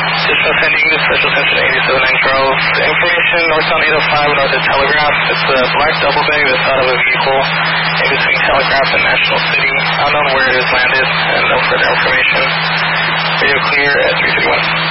Additional sending to Special Attention 87 Charles. Information northbound 805 north of Telegraph. It's a black double bag that's out of a vehicle in between Telegraph and National City. Unknown where it has landed and no further information. Radio clear at 331.